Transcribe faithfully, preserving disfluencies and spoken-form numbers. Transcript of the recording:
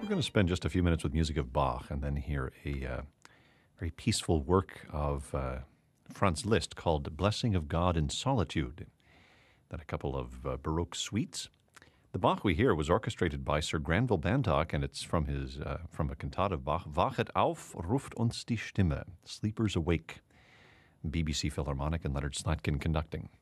We're going to spend just a few minutes with music of Bach and then hear a uh, very peaceful work of uh, Franz Liszt called Blessing of God in Solitude, then a couple of uh, Baroque suites. The Bach we hear was orchestrated by Sir Granville Bantock, and it's from his uh, from a cantata of Bach, Wachet auf, ruft uns die Stimme, Sleepers Awake, B B C Philharmonic and Leonard Slatkin conducting.